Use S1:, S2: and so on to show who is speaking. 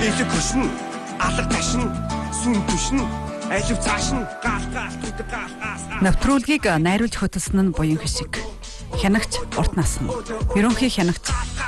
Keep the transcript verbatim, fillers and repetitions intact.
S1: Элэг хөшин, алга ташин, сүн түшин, алив цаашин, гал гал түдэг гал гас.
S2: Навтруулгийг найруулж хөтөлсөн нь буян хишиг. Хянагч урт насна. Ерөнхий хянагч